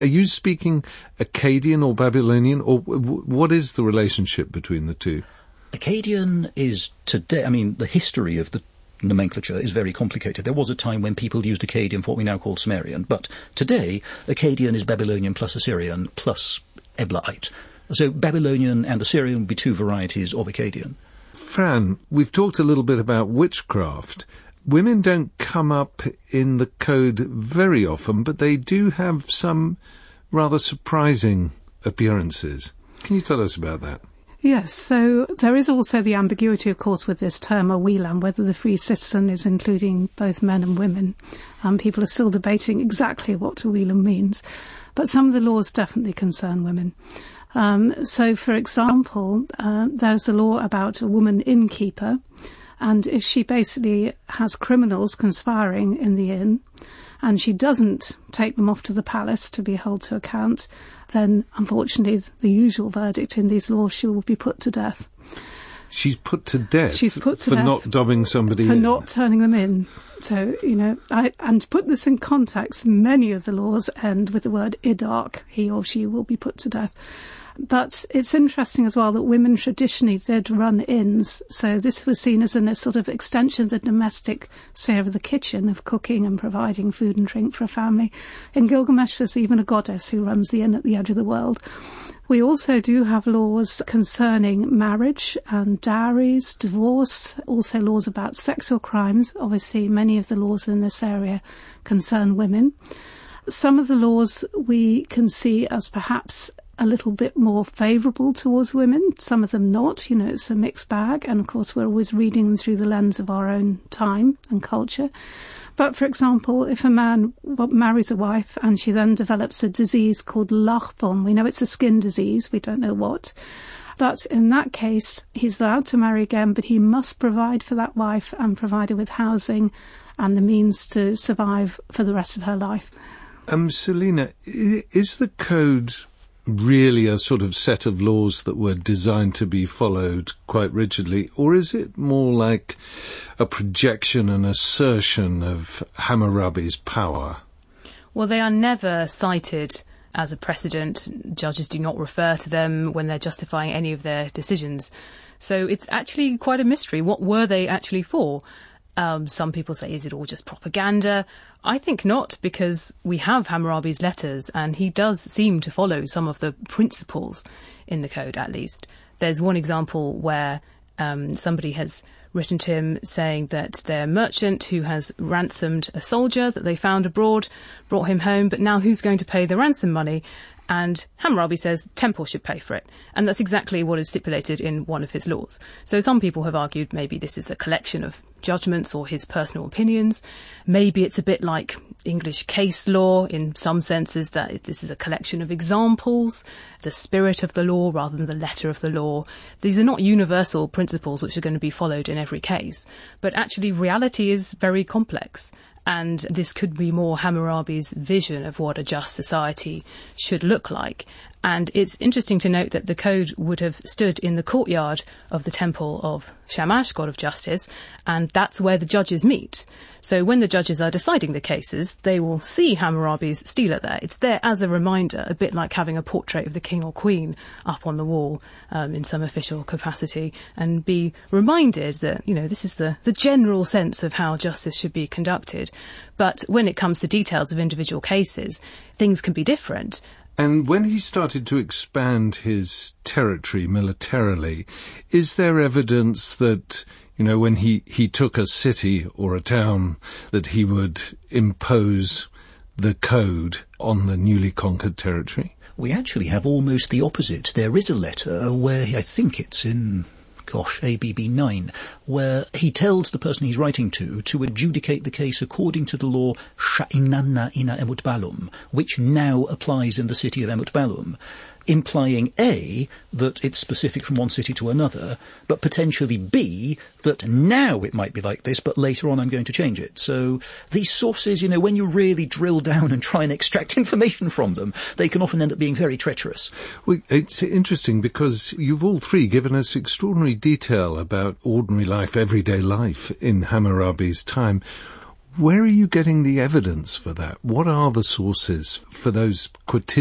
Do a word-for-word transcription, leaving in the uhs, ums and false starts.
Are you speaking Akkadian or Babylonian, or w- what is the relationship between the two? Akkadian is today, I mean, the history of the nomenclature is very complicated. There was a time when people used Akkadian for what we now call Sumerian, but today Akkadian is Babylonian plus Assyrian plus Eblaite. So Babylonian and Assyrian would be two varieties of Akkadian. Fran, we've talked a little bit about witchcraft. Women don't come up in the code very often, but they do have some rather surprising appearances. Can you tell us about that? Yes, so there is also the ambiguity, of course, with this term, a Welam, whether the free citizen is including both men and women. Um, people are still debating exactly what a Welam means. But some of the laws definitely concern women. Um, so, for example, uh, there's a law about a woman innkeeper, and if she basically has criminals conspiring in the inn, and she doesn't take them off to the palace to be held to account, then unfortunately the usual verdict in these laws, she will be put to death. She's put to death She's put to for death not dobbing somebody for in. not turning them in. So, you know, I, and to put this in context, many of the laws end with the word idark, he or she will be put to death. But it's interesting as well that women traditionally did run inns, so this was seen as a sort of extension of the domestic sphere of the kitchen, of cooking and providing food and drink for a family. In Gilgamesh, there's even a goddess who runs the inn at the edge of the world. We also do have laws concerning marriage and dowries, divorce, also laws about sexual crimes. Obviously, many of the laws in this area concern women. Some of the laws we can see as perhaps a little bit more favourable towards women, some of them not. You know, it's a mixed bag, and of course we're always reading them through the lens of our own time and culture. But for example, if a man marries a wife and she then develops a disease called lachbon, we know it's a skin disease, we don't know what, but in that case he's allowed to marry again, but he must provide for that wife and provide her with housing and the means to survive for the rest of her life. Um, Selina, is the code really a sort of set of laws that were designed to be followed quite rigidly, or is it more like a projection and assertion of Hammurabi's power? Well, they are never cited as a precedent. Judges do not refer to them when they're justifying any of their decisions. So it's actually quite a mystery. What were they actually for? Um, some people say, is it all just propaganda? I think not, because we have Hammurabi's letters and he does seem to follow some of the principles in the code, at least. There's one example where um, somebody has written to him saying that their merchant who has ransomed a soldier that they found abroad, brought him home, but now who's going to pay the ransom money? And Hammurabi says Temple should pay for it. And that's exactly what is stipulated in one of his laws. So some people have argued maybe this is a collection of judgments or his personal opinions. Maybe it's a bit like English case law in some senses, that this is a collection of examples, the spirit of the law rather than the letter of the law. These are not universal principles which are going to be followed in every case. But actually reality is very complex. And this could be more Hammurabi's vision of what a just society should look like. And it's interesting to note that the code would have stood in the courtyard of the temple of Shamash, god of justice, and that's where the judges meet. So when the judges are deciding the cases, they will see Hammurabi's stela there. It's there as a reminder, a bit like having a portrait of the king or queen up on the wall um, in some official capacity, and be reminded that, you know, this is the, the general sense of how justice should be conducted. But when it comes to details of individual cases, things can be different. And when he started to expand his territory militarily, is there evidence that, you know, when he, he took a city or a town, that he would impose the code on the newly conquered territory? We actually have almost the opposite. There is a letter where, I think it's in, gosh, A B B nine, where he tells the person he's writing to to adjudicate the case according to the law Sha'inanna ina Emutbalum, which now applies in the city of Emutbalum, implying A, that it's specific from one city to another, but potentially B, that now it might be like this, but later on I'm going to change it. So these sources, you know, when you really drill down and try and extract information from them, they can often end up being very treacherous. Well, it's interesting because you've all three given us extraordinary detail about ordinary life, everyday life in Hammurabi's time. Where are you getting the evidence for that? What are the sources for those quotidian